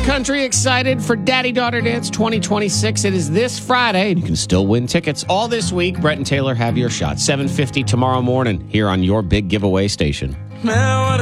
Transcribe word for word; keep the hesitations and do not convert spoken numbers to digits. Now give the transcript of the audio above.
country excited for Daddy Daughter Dance twenty twenty-six? It is this Friday, and you can still win tickets all this week. Brett and Taylor have your shot. seven fifty tomorrow morning here on your big giveaway station.